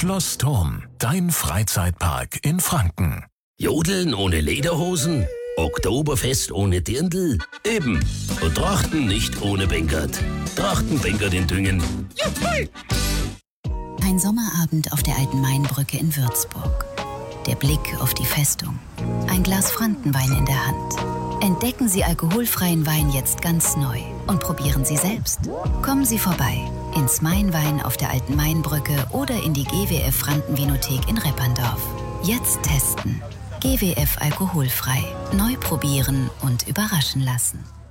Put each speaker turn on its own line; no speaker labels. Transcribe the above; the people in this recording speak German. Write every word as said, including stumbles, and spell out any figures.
Schlossturm, dein Freizeitpark in Franken.
Jodeln ohne Lederhosen? Oktoberfest ohne Dirndl? Eben. Und Trachten nicht ohne Bengert. Trachtenbengert in Düngen. Juhu!
Ein Sommerabend auf der alten Mainbrücke in Würzburg. Der Blick auf die Festung. Ein Glas Frankenwein in der Hand. Entdecken Sie alkoholfreien Wein jetzt ganz neu und probieren Sie selbst. Kommen Sie vorbei ins Mainwein auf der alten Mainbrücke oder in die G W F Frankenvinothek in Repperndorf. Jetzt testen. G W F alkoholfrei. Neu probieren und überraschen lassen.